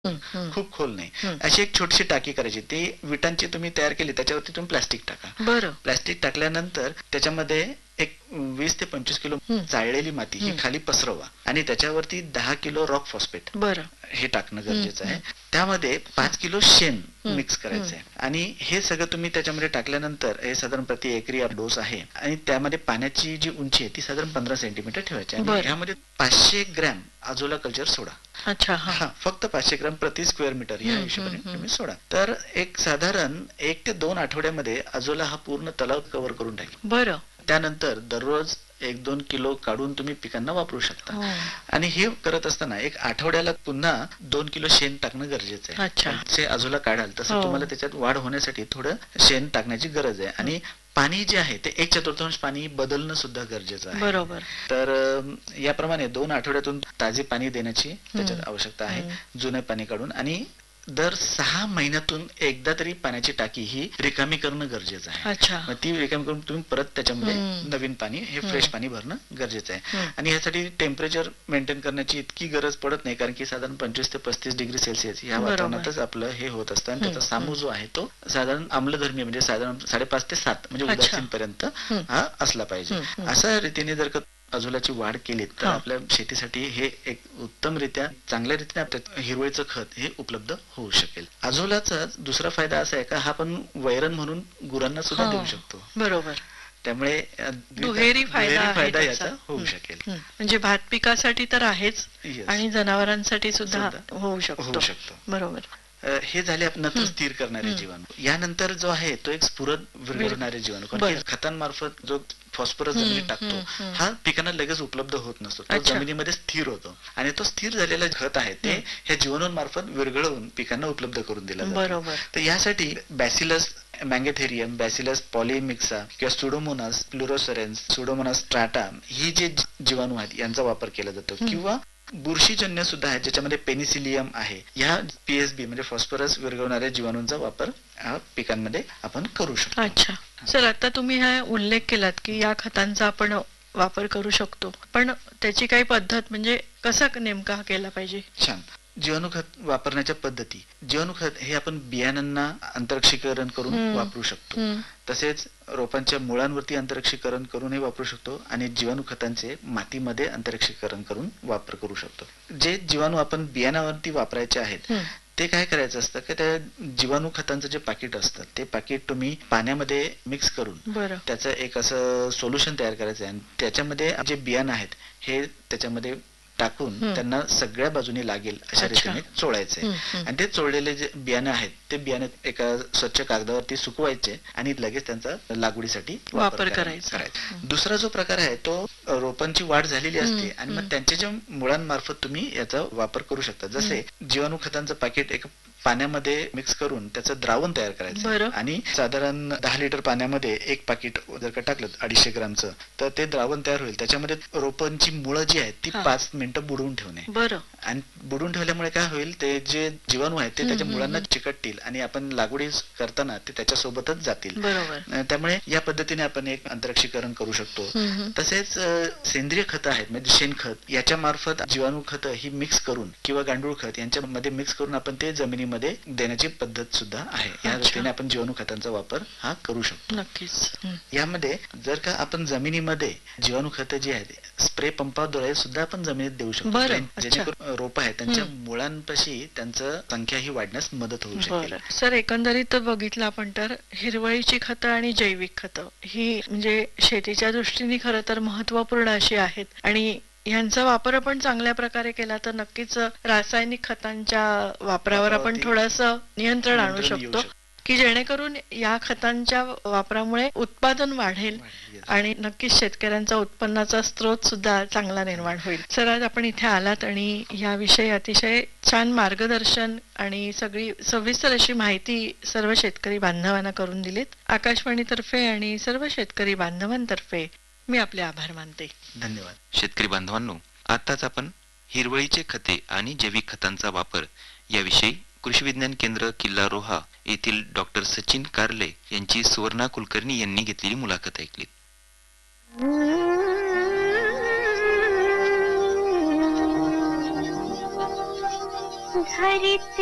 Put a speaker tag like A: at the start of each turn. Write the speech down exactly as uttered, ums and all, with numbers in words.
A: हं, हं.
B: खूप खोल नाही.
A: हं.
B: अशी एक छोटीशी टाकी करायची. ती विटांची तुम्ही तयार केली, त्याच्यावरती तुम्ही प्लास्टिक टाका.
A: बरं.
B: प्लास्टिक टाकल्यानंतर त्याच्यामध्ये एक वीस ते पंचवीस किलो
A: हं.
B: चाळलेली माती ही
A: हं.
B: खाली पसरवा आणि त्याच्यावरती दहा किलो रॉक फॉस्फेट
A: बरं.
B: हे टाकणं
A: हं,
B: गरजेचं आहे.
A: हं.
B: त्यामध्ये पाच किलो शेण
A: हं,
B: मिक्स
A: हं.
B: करायचं आहे आणि हे सगळं तुम्ही त्याच्यामध्ये टाकल्यानंतर हे साधारण प्रति एकरी डोस आहे आणि त्यामध्ये पाण्याची जी उंची आहे ती साधारण पंधरा सेंटीमीटर ठेवायची आणि
A: बरं.
B: ह्यामध्ये पाचशे ग्रॅम अजोला कल्चर सोडा.
A: अच्छा. हां.
B: हा फक्त पाचशे ग्राम प्रति स्क्वेअर मीटर ह्या
A: हं,
B: हिशोबाने
A: हं, हं.
B: तुम्ही सोडा. तर एक साधारण एक ते दोन आठवड्यामध्ये अजोला हा पूर्ण तलाव कव्हर करून टाकेल.
A: बरं.
B: त्यानंतर दररोज एक दोन किलो काढून तुम्ही पिकांना वापरू शकता.
A: हो.
B: आणि हे करत असताना एक आठवड्याला पुन्हा दोन किलो शेण टाकणं गरजेचं आहे.
A: अच्छा.
B: जसे अजोला काढाल तसं
A: हो.
B: तुम्हाला त्याच्यात वाढ होण्यासाठी थोडं शेण टाकण्याची गरज आहे आणि पाणी जे आहे ते एक चतुर्थांश पाणी बदलणं सुद्धा गरजेचं आहे.
A: बरोबर.
B: तर अं, याप्रमाणे दोन आठवड्यातून ताजे पाणी देण्याची त्याच्यात
A: हं.
B: आवश्यकता आहे.
A: हं.
B: जुने पाणी काढून आणि दर सहा महिन्यातून एकदा तरी पाण्याची टाकी ही रिकामी करणं गरजेचं आहे.
A: अच्छा.
B: मग ती रिकामी करून तुम्ही परत त्याच्यामध्ये
A: हं.
B: नवीन पाणी हे
A: हं.
B: फ्रेश पाणी भरणं गरजेचं आहे.
A: हं.
B: आणि यासाठी टेम्परेचर मेंटेन करण्याची इतकी गरज पडत नाही, कारण की साधारण पंचवीस ते पस्तीस डिग्री सेल्सिअस या
A: बरोबर.
B: वातावरणातच आपलं हे होत असतं आणि
A: हं.
B: त्याचा सामू जो आहे तो साधारण आम्लधर्मी म्हणजे साधारण साडेपाच ते सात म्हणजे
A: अच्छा.
B: उदासीन पर्यंत
A: हं.
B: हा असला पाहिजे.
A: हं. हं.
B: अशा रीतीने जर का अजोलाची वाढ केली तर
A: हा.
B: आपल्या शेतीसाठी हे एक उत्तमरित्या चांगल्या रीतीने आपल्या हिरवळीचं खत हे उपलब्ध होऊ शकेल. अजोलाचा दुसरा फायदा असा आहे का हा आपण वैरण म्हणून गुरांना सुद्धा
A: हो.
B: देऊ शकतो.
A: बरोबर.
B: त्यामुळे अ, द्विधा-
A: दुहेरी फायदा
B: दुहेरी
A: आहे
B: फायदा
A: त्याचा.
B: याचा होऊ
A: हं.
B: शकेल.
A: हं. म्हणजे भात पिकासाठी तर आहेच
B: Yes.
A: आणि जनावरांसाठी सुद्धा
B: सुद्धा
A: होऊ शकतो.
B: होऊ शकतो.
A: बरोबर.
B: अ, हे झाले आप- नंतर
A: हं.
B: स्थिर करणारे
A: हं.
B: जीवाणू. यानंतर जो आहे तो एक स्फुरद विरघळणारे जीवाणू, कारण
A: बरं.
B: की खतांमार्फत जो फॉस्फरस
A: हं,
B: जमिनीत टाकतो
A: हं, हं.
B: हा पिकांना लगेच उपलब्ध होत नसतो. तो
A: अच्छा.
B: जमिनीमध्ये स्थिर होतो आणि तो स्थिर झालेला खत आहे ते
A: हं.
B: ह्या जीवाणूंमार्फत विरघळवून पिकांना उपलब्ध करून दिला जातो.
A: बरोबर.
B: तर यासाठी बॅसिलस मँगेथेरियम, बॅसिलस पॉलिमिक्सा किंवा सुडोमोनास फ्लुरोसरेन्स, सुडोमोनास स्ट्राटा ही जे जी- जीवाणू आहेत यांचा वापर केला जातो.
A: हं.
B: किंवा बुरशीजन्य सुद्धा आहे ज्याच्यामध्ये पेनिसिलियम आहे. ह्या पीएसबी म्हणजे फॉस्फरस विरघळणाऱ्या जीवाणूंचा वापर हा पिकांमध्ये आपण करू शकतो.
A: अच्छा. सर, आता तुम्ही हा उल्लेख केलात की या खतांचा आपण वापर करू शकतो, पण त्याची काही पद्धत म्हणजे कसा नेमका केला पाहिजे?
B: छान. जीवाणूखत वापरण्याच्या पद्धती. जीवाणूखत हे आपण बियाणांना आंतरक्षीकरण करून
A: हं.
B: वापरू शकतो.
A: हं.
B: तसेच रोपांच्या मुळांवरती आंतरक्षीकरण करूनही वापरू शकतो आणि जीवाणू खतांचे मातीमध्ये आंतरक्षीकरण करून वापर करू शकतो. जे जीवाणू आपण बियाणावरती वापरायचे आहेत
A: हं.
B: ते काय करायचं असतं की त्या जीवाणू खतांचं जे पाकिट असतं ते पाकिट तुम्ही पाण्यामध्ये मिक्स करून
A: बरं.
B: त्याचं एक असं सोल्युशन तयार करायचं आहे आणि त्याच्यामध्ये जे बियाणं आहेत हे त्याच्यामध्ये टाकून
A: हं.
B: त्यांना सगळ्या बाजूनी लागेल अशा
A: अच्छा.
B: रीतीने चोळायचे
A: हं, हं.
B: आणि ते चोळलेले जे बियाणं आहेत ते बियाणं एका स्वच्छ कागदावरती सुकवायचे आणि लगेच त्यांचा लागवडीसाठी
A: वापर
B: करा-
A: करायचा.
B: करायचा. दुसरा जो प्रकार आहे तो अ, रोपांची वाढ झालेली
A: हं,
B: असते आणि मग
A: हं.
B: त्यांच्या ज्या मुळांमार्फत तुम्ही याचा वापर करू शकता. जसे जीवाणू खतांचं पाकिट एक पाण्यामध्ये मिक्स करून त्याचं द्रावण तयार करायचं
A: बरं.
B: आणि साधारण दहा लिटर पाण्यामध्ये एक पाकिट जर का टाकलं अडीचशे ग्रामचं तर ते द्रावण तयार होईल. त्याच्यामध्ये रोपांची मुळं जी आहेत ती
A: हा.
B: पाच मिनिटं बुडवून ठेवणे
A: बरं.
B: आणि बुडून ठेवल्यामुळे काय होईल ते जे जीवाणू आहेत ते
A: हं,
B: त्याच्या
A: हं,
B: मुळांना
A: हं.
B: चिकटतील आणि आपण लागवडी करताना ते त्याच्यासोबतच जातील.
A: बरोबर.
B: अ, त्यामुळे या पद्धतीने आपण एक आंतरक्षीकरण करू शकतो.
A: हं, हं.
B: तसेच अ, सेंद्रिय खतं आहेत म्हणजे शेणखत याच्या मार्फत जीवाणू खतं ही मिक्स करून किंवा गांडूळ खत यांच्यामध्ये मिक्स करून आपण ते जमिनीमध्ये देण्याची पद्धत सुद्धा आहे. या
A: अच्छा.
B: रीतीने आपण जीवाणू खतांचा वापर हा करू शकतो.
A: नक्कीच. हं.
B: यामध्ये जर का आपण जमिनीमध्ये जीवाणू खतं जी आहेत स्प्रे पंपाद्वारे सुद्धा आपण जमिनीत देऊ शकतो.
A: बरं.
B: जेणे-
A: अच्छा.
B: जेणेकरून रोप आहेत त्यांच्या
A: हं.
B: मुळांपाशी त्यांचं संख्या ही वाढण्यास मदत होऊ शकेल.
A: बरं. सर, एकंदरीत बघितलं आपण तर हिरवळीची खतं आणि जैविक खतं ही म्हणजे शेतीच्या दृष्टीने खरं तर महत्वपूर्ण अशी आहेत आणि ह्यांचा वापर आपण चांगल्या प्रकारे केला तर नक्कीच रासायनिक खतांच्या वापरावर आपण
B: वापरावरती
A: थोडंसं नियंत्रण आणू
B: नियंत्रण येऊ
A: शकतो
B: शकतं.
A: की जेणेकरून या खतांच्या वापरामुळे उत्पादन वाढेल
B: Yes.
A: आणि नक्कीच शेतकऱ्यांचा उत्पन्नाचा स्रोत सुद्धा चांगला निर्माण होईल. सर, आज आपण इथे आलात आणि याविषयी अतिशय छान मार्गदर्शन आणि सगळी सविस्तर अशी माहिती सर्व शेतकरी बांधवांना करून दिलीत. आकाशवाणीतर्फे आणि सर्व शेतकरी बांधवांतर्फे मी आपले आभार मानते.
B: धन्यवाद.
C: शेतकरी बांधवांनो, आताच आपण हिरवळीचे खते आणि जैविक खतांचा वापर याविषयी कृषी विज्ञान केंद्र किल्ला रोहा येथील डॉक्टर सचिन कारले यांची सुवर्णा कुलकर्णी यांनी घेतलेली मुलाखत ऐकली.
D: घरीच